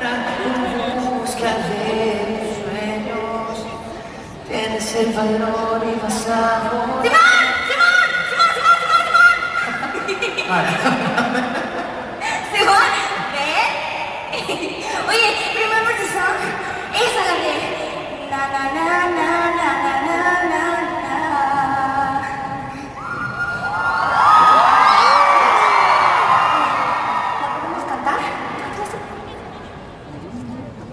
en busca de tus sueños. Tienes el valor y vas a volar. Vale. ¿Simón? ¿Ven? Oye, remember the song? Esa la de... Na na na na